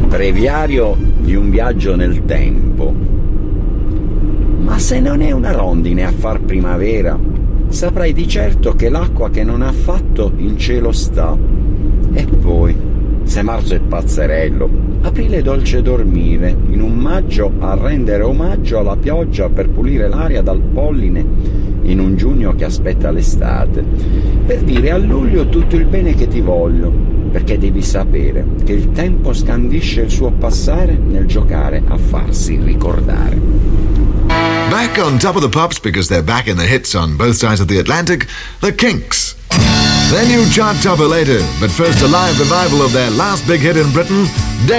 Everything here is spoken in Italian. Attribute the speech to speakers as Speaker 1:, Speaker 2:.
Speaker 1: Breviario di un viaggio nel tempo. Ma se non è una rondine a far primavera, saprai di certo che l'acqua che non ha fatto in cielo sta. E poi, se marzo è pazzerello, aprile dolce dormire, in un maggio a rendere omaggio alla pioggia per pulire l'aria dal polline, in un giugno che aspetta l'estate, per dire a luglio tutto il bene che ti voglio, perché devi sapere che il tempo scandisce il suo passare nel giocare a farsi ricordare.
Speaker 2: Back on top of the pops because they're back in the hits on both sides of the Atlantic, the Kinks. Their new chart topper later, but first a live revival of their last big hit in Britain,